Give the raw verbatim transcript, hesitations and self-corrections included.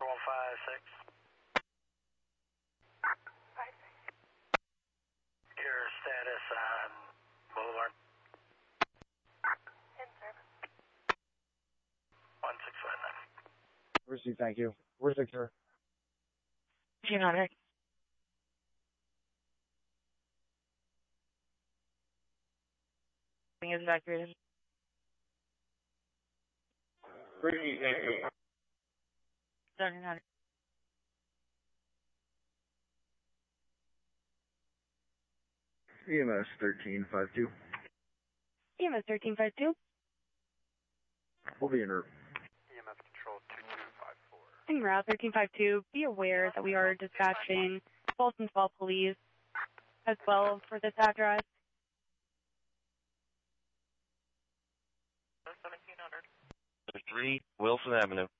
one five six. Your status on Boulevard? In service. one six five nine. Received, thank you. Where's Victor? two hundred. Is evacuated. Three, seven hundred. E M S thirteen five two. E M S thirteen five two. We'll be en route. E M S control two two five four. En route thirteen five two. Be aware that we are dispatching Fulton twelve police as well for this address. seventeen hundred. three Wilson Avenue.